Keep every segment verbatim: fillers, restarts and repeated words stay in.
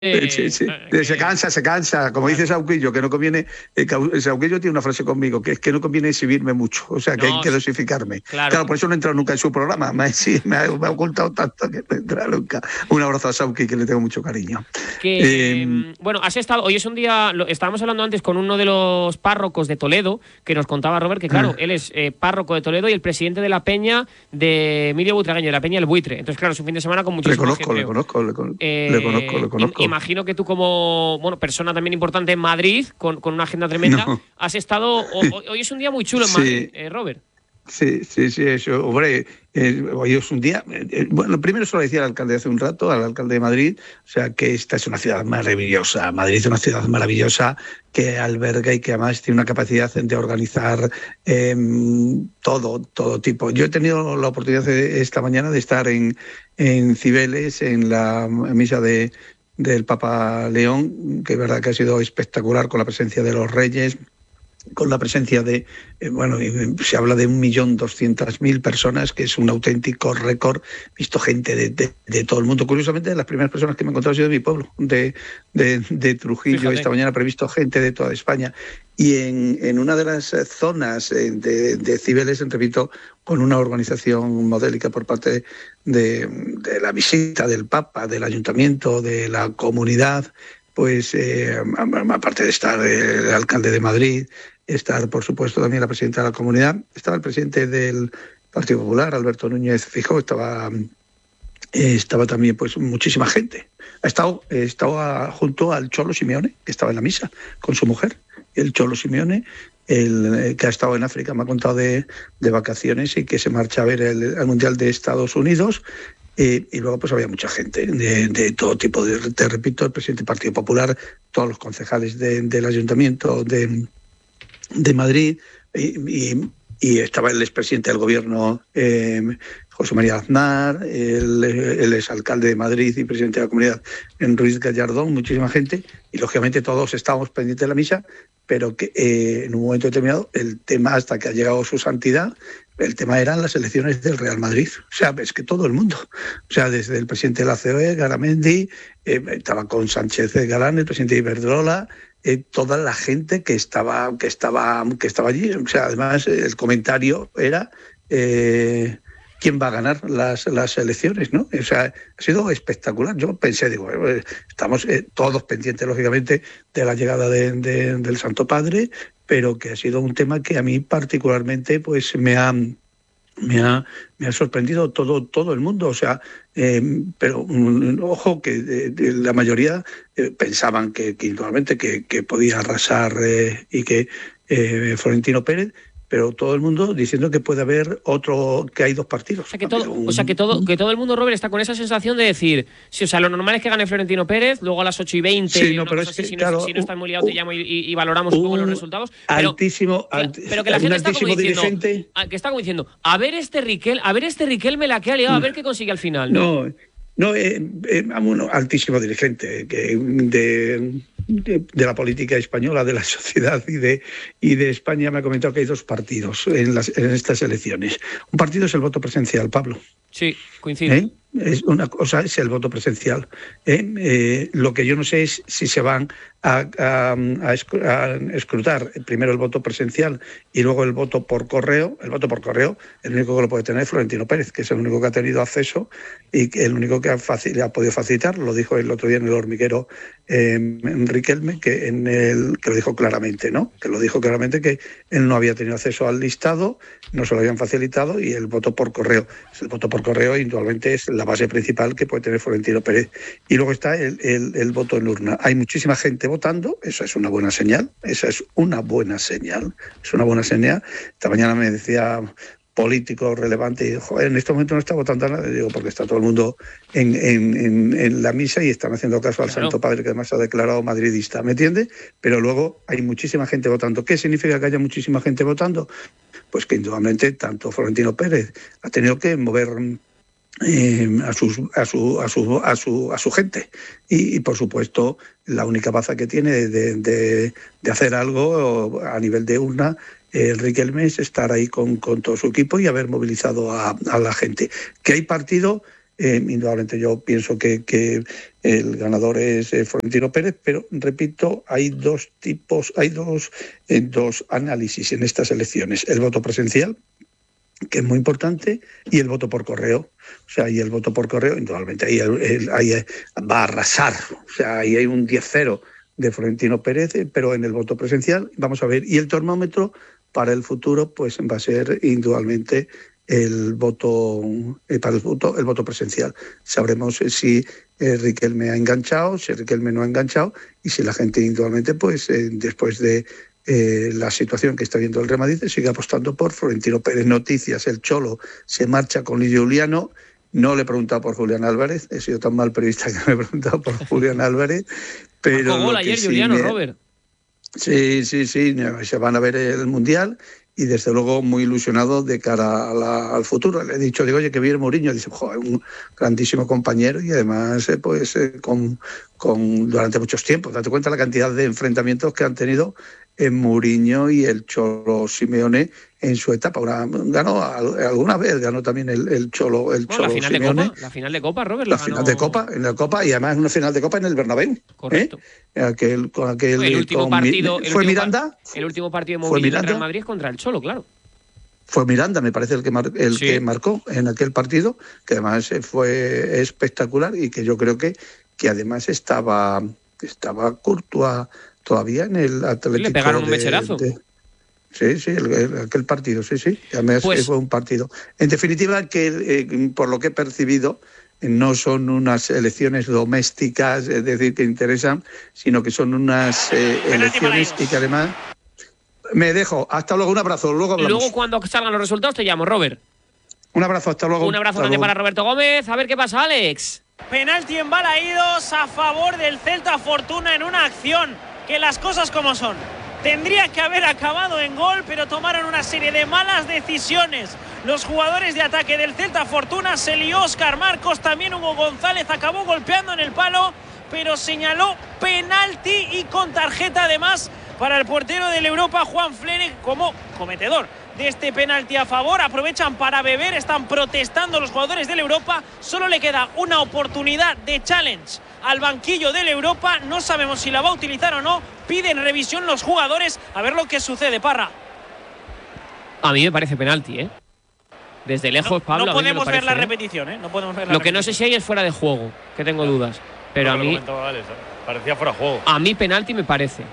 Sí, sí. que... Se cansa, se cansa. Como dice Sauquillo, que no conviene. Eh, Sauquillo tiene una frase conmigo, que es que no conviene exhibirme mucho. O sea, que No, hay que dosificarme. claro. Claro, por eso no he entrado nunca en su programa. Me, sí, me, ha, me ha ocultado tanto que no he entrado nunca. Un abrazo a Sauqui, que le tengo mucho cariño. Que, eh, bueno, has estado, hoy es un día, lo, estábamos hablando antes con uno de los párrocos de Toledo, que nos contaba Robert que, claro, él es eh, párroco de Toledo y el presidente de la peña de Emilio Butragueño, de la peña El Buitre. Entonces, claro, es un fin de semana con muchísima le conozco, gente. Le conozco, le conozco, eh, le conozco, le conozco. Imagino que tú como, bueno, persona también importante en Madrid, con, con una agenda tremenda, no. has estado, o, hoy es un día muy chulo en sí. Madrid, eh, Robert. Sí, sí, sí, eso, hombre, eh, hoy es un día, eh, bueno, primero se lo decía al alcalde hace un rato, al alcalde de Madrid, o sea, que esta es una ciudad maravillosa, Madrid es una ciudad maravillosa que alberga y que además tiene una capacidad de organizar eh, todo, todo tipo. Yo he tenido la oportunidad de, esta mañana de estar en, en Cibeles, en la misa de, del Papa León, que es verdad que ha sido espectacular con la presencia de los reyes, con la presencia de, eh, bueno, se habla de un millón doscientas mil personas, que es un auténtico récord. He visto gente de, de, de todo el mundo. Curiosamente, las primeras personas que me he encontrado han sido de mi pueblo, de, de, de Trujillo. Fíjate. Esta mañana he visto gente de toda España. Y en, en una de las zonas de, de Cibeles, repito, con una organización modélica por parte de, de la visita del Papa, del Ayuntamiento, de la comunidad, pues eh, aparte de estar el alcalde de Madrid, estar por supuesto también la presidenta de la comunidad, estaba el presidente del Partido Popular, Alberto Núñez Feijóo, estaba, eh, estaba también pues muchísima gente. Ha estado, eh, estaba junto al Cholo Simeone, que estaba en la misa con su mujer, el Cholo Simeone, el, eh, que ha estado en África, me ha contado de, de vacaciones y que se marcha a ver el, el Mundial de Estados Unidos. Eh, y luego pues había mucha gente de, de todo tipo, de, te repito, el presidente del Partido Popular, todos los concejales de, del Ayuntamiento de, de Madrid, y, y, y estaba el expresidente del Gobierno, eh, José María Aznar, el, el exalcalde de Madrid y presidente de la comunidad, en Ruiz Gallardón, muchísima gente, y lógicamente todos estábamos pendientes de la misa, pero que eh, en un momento determinado el tema, hasta que ha llegado su santidad, el tema eran las elecciones del Real Madrid. O sea, es que todo el mundo, o sea, desde el presidente de la C O E, Garamendi, eh, estaba con Sánchez Galán, el presidente de Iberdrola, eh, toda la gente que estaba, que estaba, que estaba allí. O sea, además el comentario era eh, quién va a ganar las, las elecciones, ¿no? O sea, ha sido espectacular. Yo pensé, digo, eh, estamos eh, todos pendientes, lógicamente, de la llegada de, de, del Santo Padre, pero que ha sido un tema que a mí particularmente pues me ha, me ha, me ha sorprendido todo, todo el mundo. O sea, eh, pero um, ojo que de, de la mayoría eh, pensaban que, que indudablemente que, que podía arrasar eh, y que eh, Florentino Pérez, pero todo el mundo diciendo que puede haber otro, que hay dos partidos. O sea, que todo, o sea, que todo, que todo el mundo, Robert, está con esa sensación de decir, sí, o sea, lo normal es que gane Florentino Pérez, luego a las ocho y veinte, sí, no, pero es que, así, si, claro, no, si no estás muy liado, te llamo y, y, y valoramos un poco los resultados. Pero, altísimo, alt, pero que la gente está como diciendo, dirigente. que está como diciendo, a ver este Riquel, a ver este Riquelme la que ha liado, a ver qué consigue al final, ¿no? No, no, eh, eh, un altísimo dirigente que de, de, de la política española, de la sociedad y de, y de España, me ha comentado que hay dos partidos en, las, en estas elecciones. Un partido es el voto presencial, Pablo. Sí, coincido. ¿Eh? Es una cosa es el voto presencial. ¿eh? Eh, lo que yo no sé es si se van a, a, a escrutar primero el voto presencial y luego el voto por correo. El voto por correo, el único que lo puede tener es Florentino Pérez, que es el único que ha tenido acceso y que el único que ha, facil, ha podido facilitar. Lo dijo el otro día en el hormiguero eh, Riquelme, que, en el, que lo dijo claramente, ¿no? Que lo dijo claramente que él no había tenido acceso al listado, no se lo habían facilitado, y el voto por correo. El voto por correo indudablemente es la base principal que puede tener Florentino Pérez. Y luego está el, el, el voto en urna. Hay muchísima gente votando, esa es una buena señal, esa es una buena señal, es una buena señal. Esta mañana me decía político relevante y joder, en este momento no está votando nada, digo, porque está todo el mundo en, en, en, en la misa y están haciendo caso al claro. Santo Padre, que además se ha declarado madridista, ¿me entiende? Pero luego hay muchísima gente votando. ¿Qué significa que haya muchísima gente votando? Pues que indudablemente tanto Florentino Pérez ha tenido que mover Eh, a, sus, a, su, a, su, a, su, a su gente y, y por supuesto la única baza que tiene de, de, de hacer algo a nivel de urna eh, Riquelme es estar ahí con, con todo su equipo y haber movilizado a, a la gente. Que hay partido Eh, indudablemente yo pienso que, que el ganador es eh, Florentino Pérez, pero repito, hay dos tipos, hay dos, eh, dos análisis en estas elecciones. El voto presencial, que es muy importante, y el voto por correo. O sea, y el voto por correo, indudablemente, ahí, ahí va a arrasar. O sea, ahí hay un diez cero de Florentino Pérez, pero en el voto presencial, vamos a ver. Y el termómetro para el futuro, pues va a ser indudablemente el voto eh, para el voto, el voto presencial. Sabremos si eh, Riquelme ha enganchado, si Riquelme no ha enganchado, y si la gente indudablemente, pues eh, después de Eh, la situación que está viendo el Real Madrid, sigue apostando por Florentino Pérez. Noticias: el Cholo se marcha con Luis Juliano. No le he preguntado por Julián Álvarez, he sido tan mal periodista que me he preguntado por Julián Álvarez, pero gol ayer sí Juliano, me... Robert. Sí, sí, sí, se van a ver el Mundial y desde luego muy ilusionado de cara a la, al futuro. Le he dicho, digo, oye, que viene Mourinho, dice, joder, un grandísimo compañero y además eh, pues eh, con, con durante muchos tiempos. Date cuenta la cantidad de enfrentamientos que han tenido en Mourinho y el Cholo Simeone en su etapa. Una, ganó alguna vez, ganó también el, el Cholo, el bueno, Cholo la final Simeone. de Copa, la final de Copa, Robert. La, la final ganó... de Copa, en la Copa, y además una final de Copa en el Bernabéu. Correcto. ¿eh? Aquel, con aquel, el último con, partido. El ¿Fue último Miranda? Par, el último partido de Mourinho en Real Madrid es contra el Cholo, claro. Fue Miranda, me parece, el que, mar, el sí. que marcó en aquel partido, que además fue espectacular y que yo creo que, que además estaba, estaba Courtois todavía en el Atlético. Le pegaron de, un mecherazo. De, sí, sí, el, el, aquel partido, sí, sí. Además pues, fue un partido. En definitiva, que eh, por lo que he percibido, no son unas elecciones domésticas, es decir, que interesan, sino que son unas eh, elecciones y que además... Me dejo. Hasta luego. Un abrazo. Luego hablamos. Luego, cuando salgan los resultados, te llamo, Robert. Un abrazo. Hasta luego. Un abrazo grande para Roberto Gómez. A ver qué pasa, Alex. Penalti en Balaídos a favor del Celta Fortuna en una acción que las cosas como son. Tendría que haber acabado en gol, pero tomaron una serie de malas decisiones. Los jugadores de ataque del Celta Fortuna, se lió Óscar Marcos, también Hugo González acabó golpeando en el palo, pero señaló penalti y con tarjeta además para el portero del Europa, Juan Flere, como cometedor de este penalti a favor. Aprovechan para beber, están protestando los jugadores del Europa. Solo le queda una oportunidad de challenge al banquillo del Europa. No sabemos si la va a utilizar o no. Piden revisión los jugadores. A ver lo que sucede, Parra. A mí me parece penalti, ¿eh? Desde lejos, no, Pablo. No podemos parece, ver la ¿eh? repetición, ¿eh? No podemos ver la Lo repetición. que no sé si hay es fuera de juego, que tengo dudas. Pero no, a mí. Alex, parecía fuera de juego. A mí penalti me parece.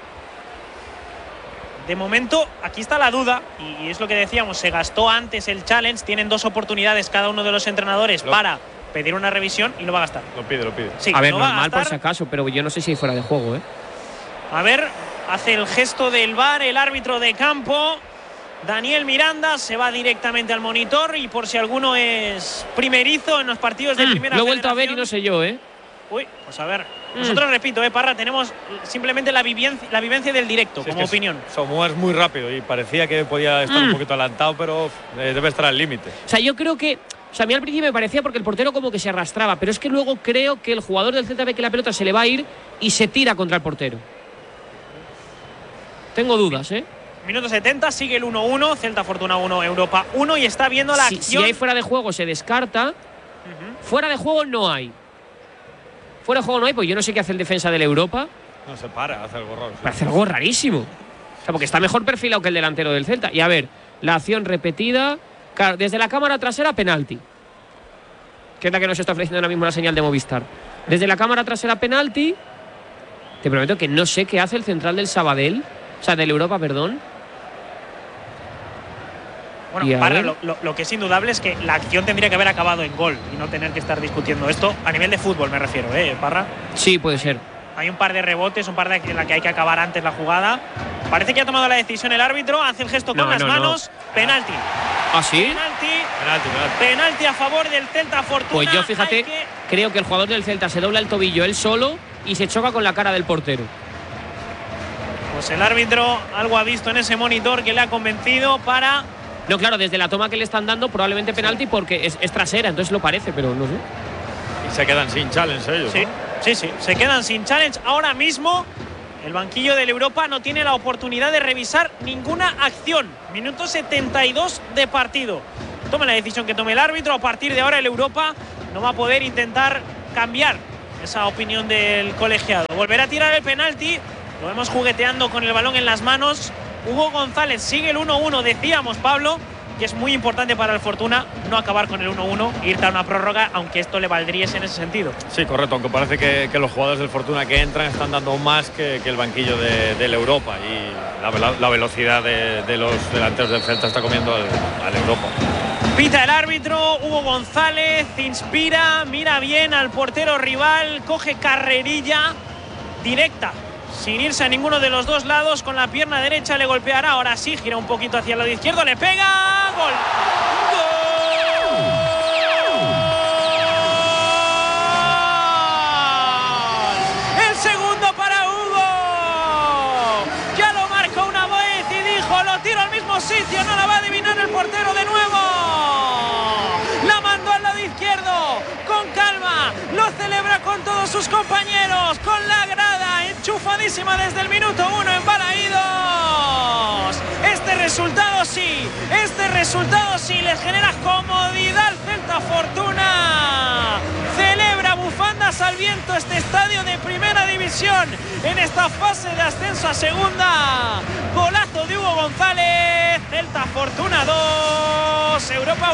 De momento, aquí está la duda, y es lo que decíamos, se gastó antes el challenge, tienen dos oportunidades cada uno de los entrenadores lo, para pedir una revisión y lo va a gastar. Lo pide, lo pide. Sí, a ver, no normal por si acaso, pero yo no sé si hay fuera de juego, ¿eh? A ver, hace el gesto del V A R el árbitro de campo, Daniel Miranda, se va directamente al monitor y por si alguno es primerizo en los partidos de mm, primera lo he vuelto federación, a ver y no sé yo, ¿eh? Uy, pues a ver, mm. nosotros, repito, eh, Parra, tenemos simplemente la vivencia, la vivencia del directo, sí, como es opinión. Samuel es muy rápido y parecía que podía estar mm. un poquito adelantado, pero eh, debe estar al límite. O sea, yo creo que... O sea, a mí al principio me parecía porque el portero como que se arrastraba, pero es que luego creo que el jugador del Celta ve que la pelota se le va a ir y se tira contra el portero. Tengo dudas, ¿eh? Minuto setenta, sigue el uno uno, Celta Fortuna uno, Europa uno y está viendo la si, acción. Si hay fuera de juego se descarta, uh-huh. Fuera de juego no hay. Fuera de juego no hay, pues yo no sé qué hace el defensa del Europa. No se para, hace algo raro. Sí. Hace algo rarísimo. O sea, porque está mejor perfilado que el delantero del Celta. Y a ver, la acción repetida, claro, desde la cámara trasera, penalti. Que es la que nos está ofreciendo ahora mismo la señal de Movistar. Desde la cámara trasera, penalti. Te prometo que no sé qué hace el central del Sabadell. O sea, del Europa, perdón. Bueno, para, lo, lo, lo que es indudable es que la acción tendría que haber acabado en gol y no tener que estar discutiendo esto a nivel de fútbol, me refiero, ¿eh, Parra? Sí, puede ser. Hay un par de rebotes, un par de en la que hay que acabar antes la jugada. Parece que ha tomado la decisión el árbitro, hace el gesto con no, las no, manos. No. Penalti. ¿Ah, sí? Penalti. Penalti, penalti. Penalti a favor del Celta Fortuna. Pues yo, fíjate, que... creo que el jugador del Celta se dobla el tobillo él solo y se choca con la cara del portero. Pues el árbitro algo ha visto en ese monitor que le ha convencido para... No, claro, desde la toma que le están dando probablemente penalti porque es, es trasera, entonces lo parece, pero no sé. Y se quedan sin challenge ellos, sí, ¿no? Sí, sí, se quedan sin challenge. Ahora mismo el banquillo del Europa no tiene la oportunidad de revisar ninguna acción. Minuto setenta y dos de partido. Toma la decisión que tome el árbitro. A partir de ahora el Europa no va a poder intentar cambiar esa opinión del colegiado. Volverá a tirar el penalti, lo vemos jugueteando con el balón en las manos. Hugo González sigue el uno uno, decíamos, Pablo, y es muy importante para el Fortuna no acabar con el uno uno, irte a una prórroga, aunque esto le valdría en ese sentido. Sí, correcto, aunque parece que, que los jugadores del Fortuna que entran están dando más que, que el banquillo de, del Europa, y la, la velocidad de, de los delanteros del Celta está comiendo al, al Europa. Pita el árbitro, Hugo González inspira, mira bien al portero rival, coge carrerilla directa, sin irse a ninguno de los dos lados, con la pierna derecha le golpeará, ahora sí, gira un poquito hacia el lado izquierdo, le pega, gol. ¡Gol! El segundo para Hugo, ya lo marcó una vez y dijo, lo tiro al mismo sitio, no la va a adivinar el portero de nuevo. La mandó al lado izquierdo, con calma, lo celebra con todos sus compañeros, con la grada enchufadísima desde el minuto uno en Balaídos. Este resultado sí, este resultado sí les genera comodidad al Celta Fortuna. Celebra bufandas al viento este estadio de primera división en esta fase de ascenso a segunda. Golazo de Hugo González, Celta Fortuna dos, Europa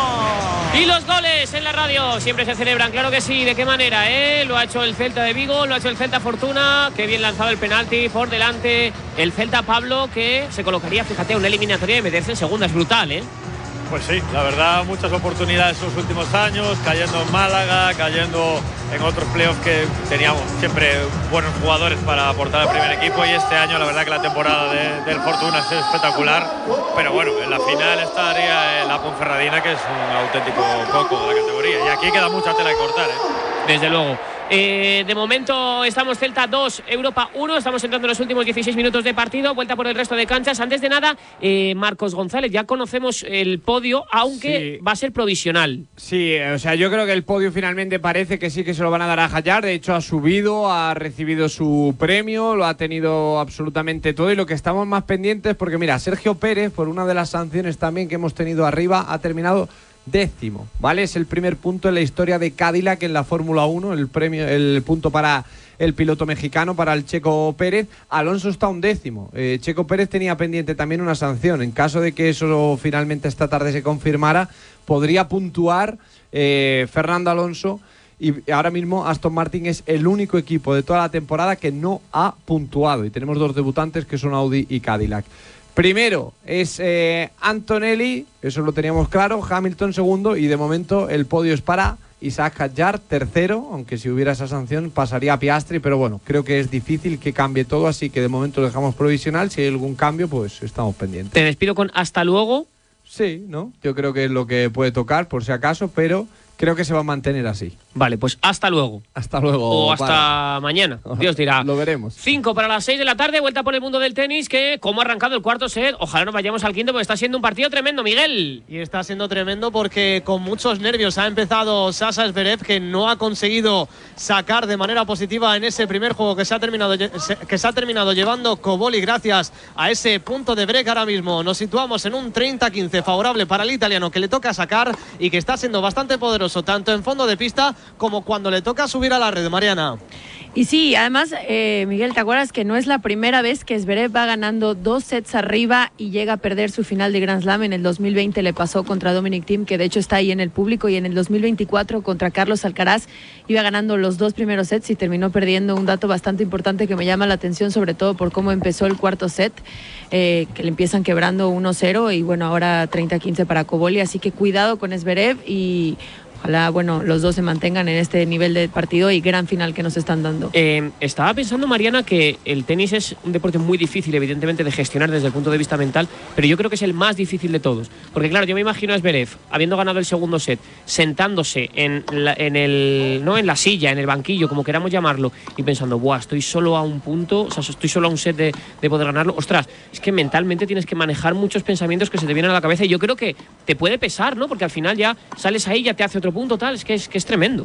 uno. Y los goles en la radio siempre se celebran, claro que sí. ¿De qué manera? Eh? Lo ha hecho el Celta de Vigo, lo ha hecho el Celta Fortuna. Qué bien lanzado el penalti por delante. El Celta Pablo, que se colocaría, fíjate, una eliminatoria de meterse en segunda. Es brutal, ¿eh? Pues sí, la verdad, muchas oportunidades en los últimos años, cayendo en Málaga, cayendo en otros playoffs que teníamos siempre buenos jugadores para aportar al primer equipo, y este año la verdad que la temporada de, del Fortuna es espectacular, pero bueno, en la final estaría la Ponferradina, que es un auténtico coco de la categoría, y aquí queda mucha tela que cortar, ¿eh? Desde luego. Eh, de momento estamos Celta dos, Europa uno. Estamos entrando en los últimos dieciséis minutos de partido. Vuelta por el resto de canchas. Antes de nada, eh, Marcos González, ya conocemos el podio, aunque sí va a ser provisional. Sí, o sea, yo creo que el podio finalmente parece que sí que se lo van a dar a Hallar. De hecho, ha subido, ha recibido su premio, lo ha tenido absolutamente todo. Y lo que estamos más pendientes, porque mira, Sergio Pérez, por una de las sanciones también que hemos tenido arriba, ha terminado décimo, ¿vale? Es el primer punto en la historia de Cadillac en la Fórmula uno, el premio, el punto para el piloto mexicano, para el Checo Pérez. Alonso está un décimo. Eh, Checo Pérez tenía pendiente también una sanción. En caso de que eso finalmente esta tarde se confirmara, podría puntuar eh, Fernando Alonso, y ahora mismo Aston Martin es el único equipo de toda la temporada que no ha puntuado, y tenemos dos debutantes que son Audi y Cadillac. Primero es eh, Antonelli, eso lo teníamos claro, Hamilton segundo, y de momento el podio es para Isaac Hadjar, tercero, aunque si hubiera esa sanción pasaría a Piastri, pero bueno, creo que es difícil que cambie todo, así que de momento lo dejamos provisional. Si hay algún cambio, pues estamos pendientes. Te despido con hasta luego. Sí, ¿no? Yo creo que es lo que puede tocar, por si acaso, pero creo que se va a mantener así. Vale, pues hasta luego. Hasta luego. O hasta para. mañana. Dios dirá. Lo veremos. Cinco para las seis de la tarde, vuelta por el mundo del tenis, que cómo ha arrancado el cuarto set. Ojalá nos vayamos al quinto, porque está siendo un partido tremendo, Miguel. Y está siendo tremendo porque con muchos nervios ha empezado Sasha Zverev, que no ha conseguido sacar de manera positiva en ese primer juego que se ha terminado, que se ha terminado llevando Cobolli gracias a ese punto de break. Ahora mismo nos situamos en un treinta quince favorable para el italiano, que le toca sacar y que está siendo bastante poderoso tanto en fondo de pista como cuando le toca subir a la red, Mariana. Y sí, además, eh, Miguel, ¿te acuerdas que no es la primera vez que Zverev va ganando dos sets arriba y llega a perder su final de Grand Slam? En el dos mil veinte le pasó contra Dominic Thiem, que de hecho está ahí en el público, y en el dos mil veinticuatro contra Carlos Alcaraz iba ganando los dos primeros sets y terminó perdiendo. Un dato bastante importante que me llama la atención, sobre todo por cómo empezó el cuarto set, eh, que le empiezan quebrando uno cero y bueno, ahora treinta quince para Cobolli, así que cuidado con Zverev y ojalá, bueno, los dos se mantengan en este nivel de partido y gran final que nos están dando. Eh, estaba pensando, Mariana, que el tenis es un deporte muy difícil, evidentemente, de gestionar desde el punto de vista mental, pero yo creo que es el más difícil de todos. Porque, claro, yo me imagino a Zverev, habiendo ganado el segundo set, sentándose en la, en el, ¿no? en la silla, en el banquillo, como queramos llamarlo, y pensando, buah, estoy solo a un punto, o sea, estoy solo a un set de, de poder ganarlo. Ostras, es que mentalmente tienes que manejar muchos pensamientos que se te vienen a la cabeza, y yo creo que te puede pesar, ¿no? Porque al final ya sales ahí, ya te hace otro punto, tal, es que es, que es tremendo.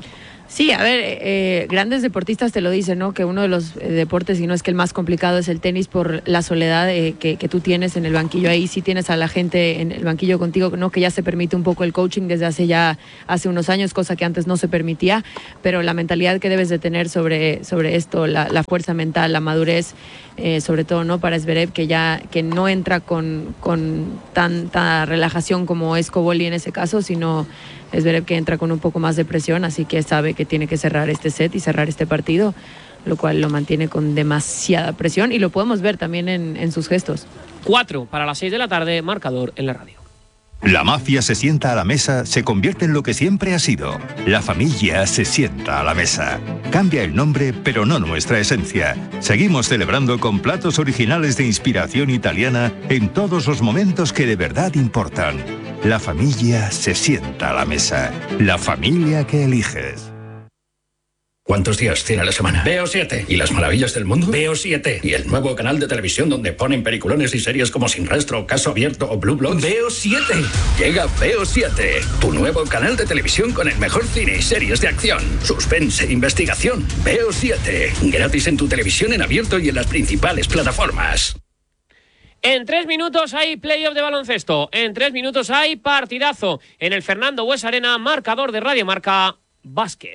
Sí, a ver, eh, grandes deportistas te lo dicen, ¿no? Que uno de los eh, deportes, y no es que el más complicado, es el tenis por la soledad eh, que, que tú tienes en el banquillo. Ahí sí tienes a la gente en el banquillo contigo, ¿no? Que ya se permite un poco el coaching desde hace ya hace unos años, cosa que antes no se permitía, pero la mentalidad que debes de tener sobre, sobre esto, la, la fuerza mental, la madurez, eh, sobre todo, ¿no? Para Zverev, que ya que no entra con, con tanta relajación como es Cobolli en ese caso, sino Zverev que entra con un poco más de presión, así que sabe que tiene que cerrar este set y cerrar este partido, lo cual lo mantiene con demasiada presión y lo podemos ver también en, en sus gestos. Cuatro para las seis de la tarde, marcador en la radio. La mafia se sienta a la mesa, se convierte en lo que siempre ha sido. La familia se sienta a la mesa. Cambia el nombre, pero no nuestra esencia. Seguimos celebrando con platos originales de inspiración italiana en todos los momentos que de verdad importan. La familia se sienta a la mesa. La familia que eliges. ¿Cuántos días tiene la semana? Veo siete. ¿Y las maravillas del mundo? Veo siete. ¿Y el nuevo canal de televisión donde ponen peliculones y series como Sin Rastro, Caso Abierto o Blue Bloods? Veo siete. Llega Veo siete, tu nuevo canal de televisión con el mejor cine y series de acción, suspense e investigación. Veo siete. Gratis en tu televisión en abierto y en las principales plataformas. En tres minutos hay playoff de baloncesto. En tres minutos hay partidazo en el Fernando Bues Arena, marcador de Radio Marca Básquet.